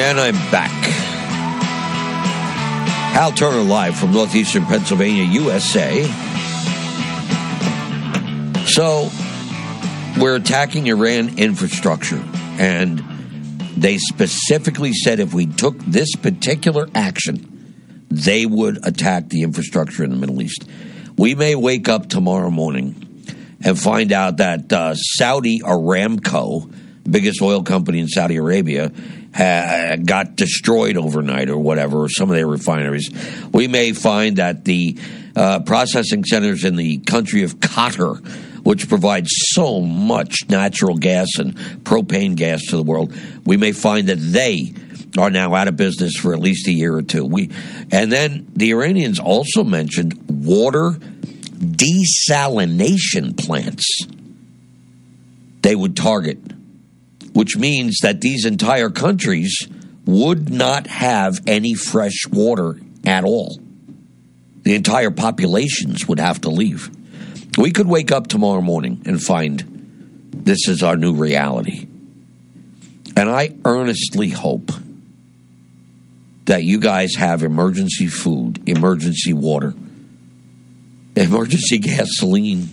And I'm back. Hal Turner live from northeastern Pennsylvania, USA. So, we're attacking Iran infrastructure. And they specifically said if we took this particular action, they would attack the infrastructure in the Middle East. We may wake up tomorrow morning and find out that Saudi Aramco, biggest oil company in Saudi Arabia, got destroyed overnight or whatever, or some of their refineries. We may find that the processing centers in the country of Qatar, which provides so much natural gas and propane gas to the world, we may find that they are now out of business for at least a year or two. And then the Iranians also mentioned water desalination plants they would target, which means that these entire countries would not have any fresh water at all. The entire populations would have to leave. We could wake up tomorrow morning and find this is our new reality. And I earnestly hope that you guys have emergency food, emergency water, emergency gasoline,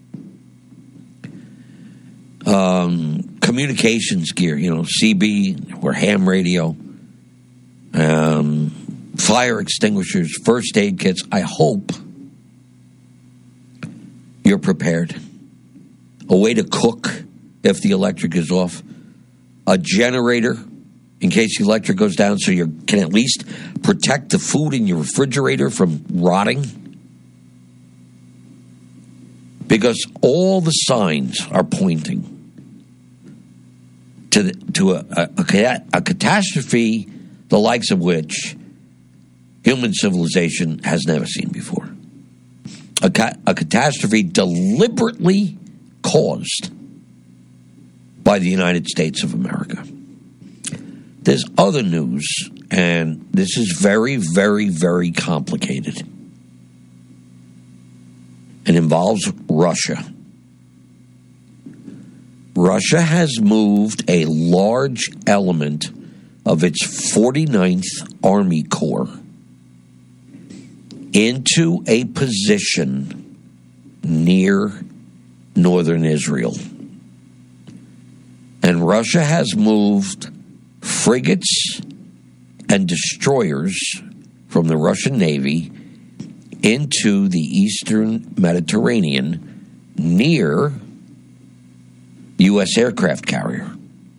communications gear, CB or ham radio, fire extinguishers, first aid kits. I hope you're prepared. A way to cook if the electric is off. A generator in case the electric goes down so you can at least protect the food in your refrigerator from rotting. Because all the signs are pointing to a catastrophe the likes of which human civilization has never seen before. A catastrophe deliberately caused by the United States of America. There's other news, and this is very, very, very complicated. It involves Russia. Russia has moved a large element of its 49th Army Corps into a position near northern Israel. And Russia has moved frigates and destroyers from the Russian Navy into the eastern Mediterranean near U.S. aircraft carrier.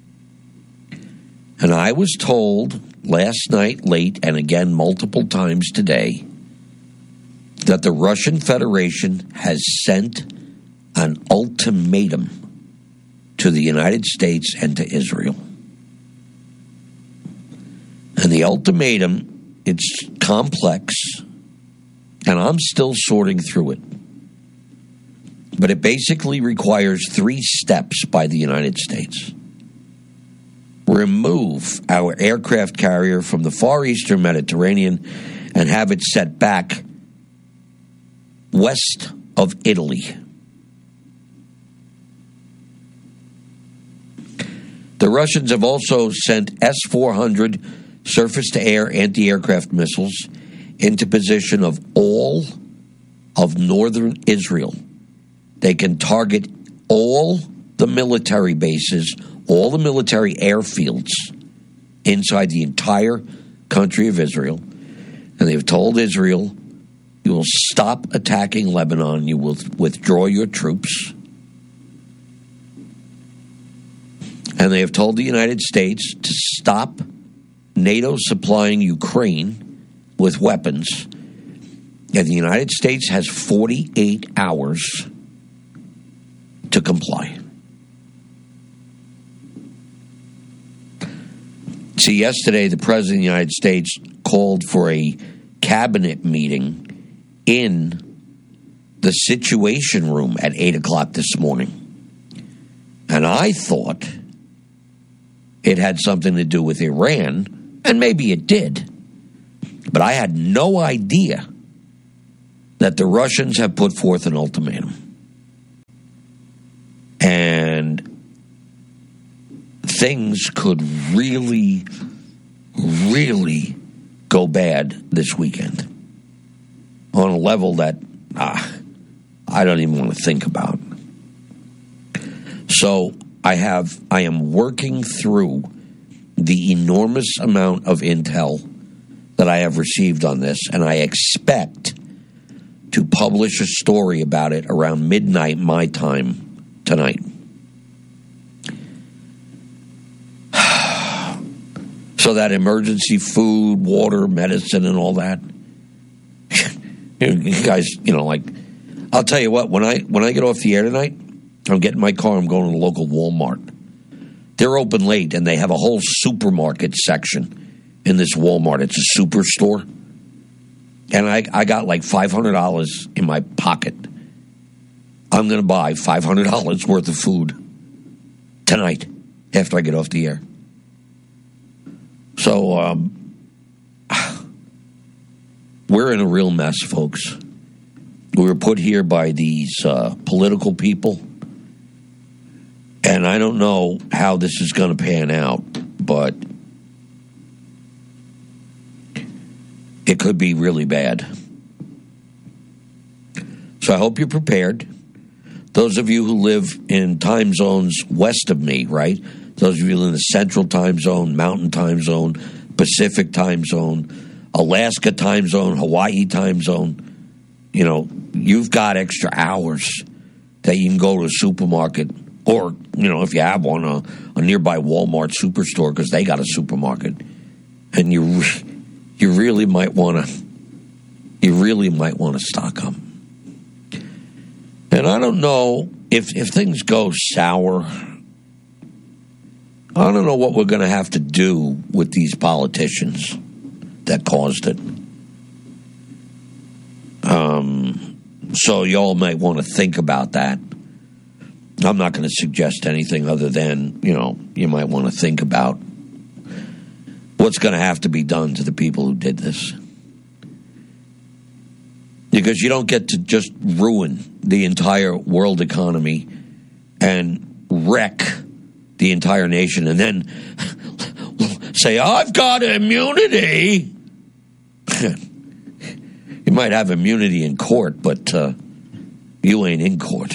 And I was told last night late and again multiple times today that the Russian Federation has sent an ultimatum to the United States and to Israel. And the ultimatum, it's complex, and I'm still sorting through it. But it basically requires 3 steps by the United States. Remove our aircraft carrier from the far eastern Mediterranean and have it set back west of Italy. The Russians have also sent S-400 surface-to-air anti-aircraft missiles into position of all of northern Israel. They can target all the military bases, all the military airfields inside the entire country of Israel. And they've told Israel, you will stop attacking Lebanon, you will withdraw your troops. And they have told the United States to stop NATO supplying Ukraine with weapons. And the United States has 48 hours to comply. See, yesterday the President of the United States called for a cabinet meeting in the Situation Room at 8 o'clock this morning. And I thought it had something to do with Iran, and maybe it did. But I had no idea that the Russians have put forth an ultimatum. And things could really really go bad this weekend on a level that I don't even want to think about. So I am working through the enormous amount of intel that I have received on this, and I expect to publish a story about it around midnight my time tonight. So that emergency food, water, medicine, and all that. You guys, I'll tell you what, when I get off the air tonight, I'm getting my car, I'm going to the local Walmart. They're open late, and they have a whole supermarket section in this Walmart. It's a superstore. And I got like $500 in my pocket. I'm going to buy $500 worth of food tonight after I get off the air. So we're in a real mess, folks. We were put here by these political people. And I don't know how this is going to pan out, but it could be really bad. So I hope you're prepared. Those of you who live in time zones west of me, right? Those of you in the Central Time Zone, Mountain Time Zone, Pacific Time Zone, Alaska Time Zone, Hawaii Time Zone, you've got extra hours that you can go to a supermarket or, if you have one, a nearby Walmart superstore because they got a supermarket. And you really might want to stock up. And I don't know if things go sour. I don't know what we're going to have to do with these politicians that caused it. So y'all might want to think about that. I'm not going to suggest anything other than, you might want to think about what's going to have to be done to the people who did this. Because you don't get to just ruin the entire world economy and wreck the entire nation and then say, I've got immunity. You might have immunity in court, but you ain't in court.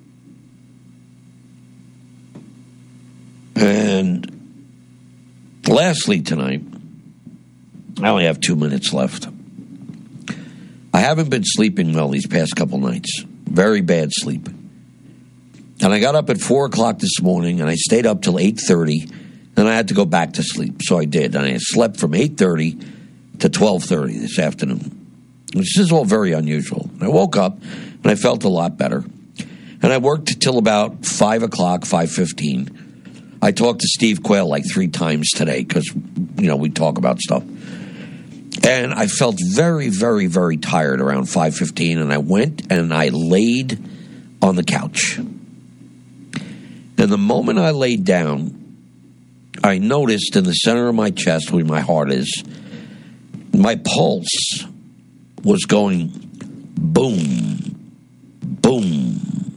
And lastly tonight, I only have 2 minutes left. I haven't been sleeping well these past couple nights. Very bad sleep. And I got up at 4 o'clock this morning, and I stayed up till 8:30, and I had to go back to sleep. So I did, and I slept from 8:30 to 12:30 this afternoon. This is all very unusual. I woke up, and I felt a lot better. And I worked till about 5 o'clock, 5:15. I talked to Steve Quayle like 3 times today because, we talk about stuff. And I felt very, very, very tired around 5:15, and I went and I laid on the couch. And the moment I laid down, I noticed in the center of my chest where my heart is, my pulse was going boom, boom,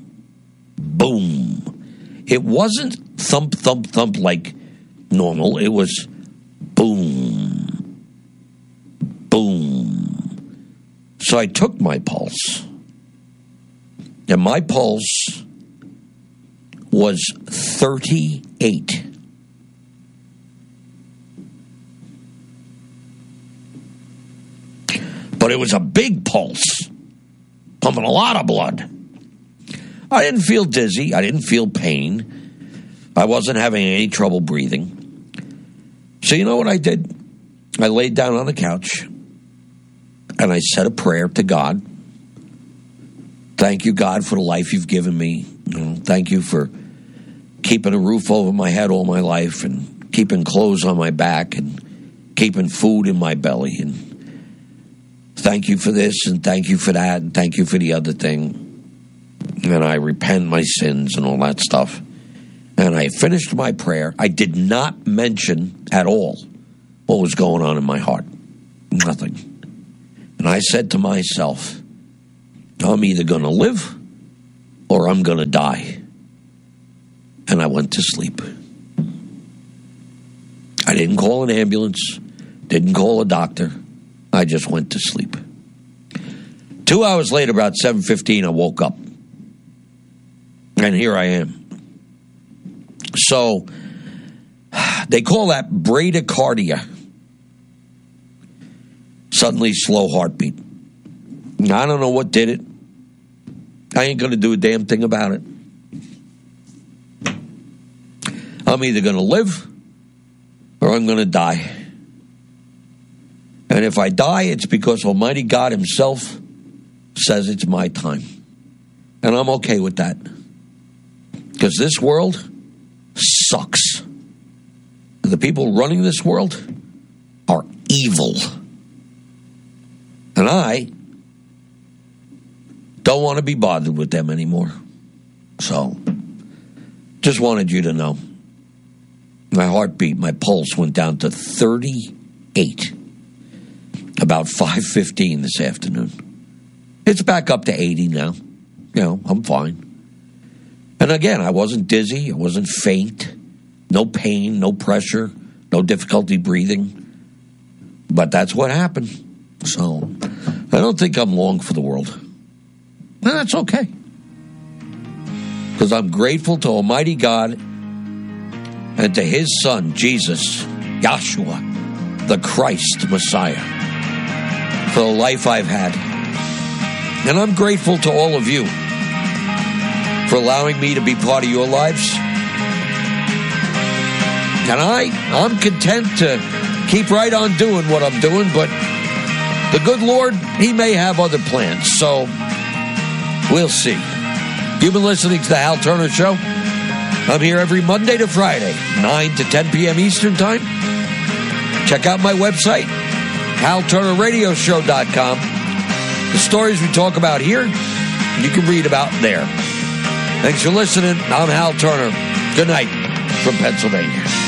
boom. It wasn't thump, thump, thump like normal. It was boom, boom. So I took my pulse, and my pulse was 38. But it was a big pulse, pumping a lot of blood. I didn't feel dizzy. I didn't feel pain. I wasn't having any trouble breathing. So you know what I did? I laid down on the couch, and I said a prayer to God. Thank you, God, for the life you've given me. Thank you for keeping a roof over my head all my life and keeping clothes on my back and keeping food in my belly. And thank you for this and thank you for that and thank you for the other thing. And I repent my sins and all that stuff. And I finished my prayer. I did not mention at all what was going on in my heart. Nothing. And I said to myself, I'm either going to live or I'm going to die. And I went to sleep. I didn't call an ambulance. Didn't call a doctor. I just went to sleep. 2 hours later, about 7:15, I woke up. And here I am. So, they call that bradycardia. Suddenly slow heartbeat. I don't know what did it. I ain't going to do a damn thing about it. I'm either going to live or I'm going to die. And if I die, it's because Almighty God himself says it's my time. And I'm okay with that. Because this world sucks. The people running this world are evil. And I don't want to be bothered with them anymore. So, just wanted you to know. My heartbeat, my pulse went down to 38 about 5:15 this afternoon. It's back up to 80 now. You know, I'm fine. And again, I wasn't dizzy. I wasn't faint. No pain, no pressure, no difficulty breathing. But that's what happened. So, I don't think I'm long for the world. And that's okay. Because I'm grateful to Almighty God and to his Son, Jesus, Yahshua, the Christ Messiah, for the life I've had. And I'm grateful to all of you for allowing me to be part of your lives. And I'm content to keep right on doing what I'm doing, but the good Lord, he may have other plans, so we'll see. You've been listening to The Hal Turner Show. I'm here every Monday to Friday, 9 to 10 p.m. Eastern Time. Check out my website, HalTurnerRadioshow.com. The stories we talk about here, you can read about there. Thanks for listening. I'm Hal Turner. Good night from Pennsylvania.